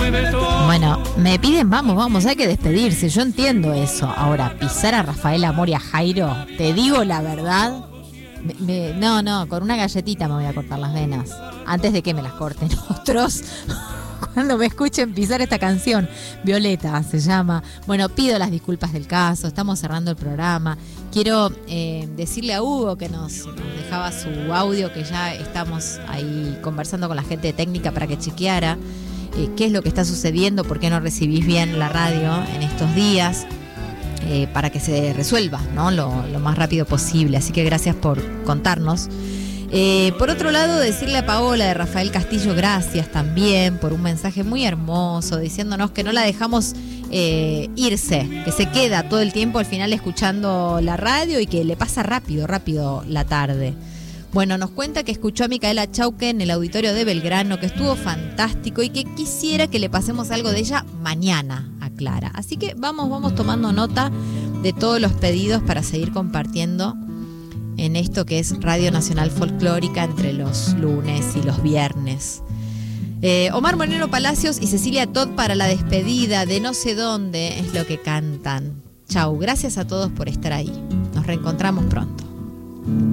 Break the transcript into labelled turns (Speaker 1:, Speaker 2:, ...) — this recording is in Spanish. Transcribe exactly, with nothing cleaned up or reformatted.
Speaker 1: Bueno, me piden, vamos, vamos, hay que despedirse, yo entiendo eso. Ahora, pisar a Rafael Amor y a Jairo, te digo la verdad, me, me, no, no, con una galletita me voy a cortar las venas, antes de que me las corten otros. Cuando me escuchen pisar esta canción, Violeta se llama. Bueno, pido las disculpas del caso, estamos cerrando el programa. Quiero eh, decirle a Hugo que nos, nos dejaba su audio, que ya estamos ahí conversando con la gente de técnica para que chequeara eh, qué es lo que está sucediendo, por qué no recibís bien la radio en estos días, eh, para que se resuelva, ¿no? lo, lo más rápido posible. Así que gracias por contarnos. Eh, por otro lado, decirle a Paola de Rafael Castillo gracias también por un mensaje muy hermoso, diciéndonos que no la dejamos eh, irse, que se queda todo el tiempo al final escuchando la radio y que le pasa rápido, rápido la tarde. Bueno, nos cuenta que escuchó a Micaela Chauque en el auditorio de Belgrano, que estuvo fantástico y que quisiera que le pasemos algo de ella mañana a Clara. Así que vamos, vamos tomando nota de todos los pedidos para seguir compartiendo en esto que es Radio Nacional Folclórica entre los lunes y los viernes. Eh, Omar Moreno Palacios y Cecilia Todd para la despedida de No sé dónde es lo que cantan. Chau, gracias a todos por estar ahí. Nos reencontramos pronto.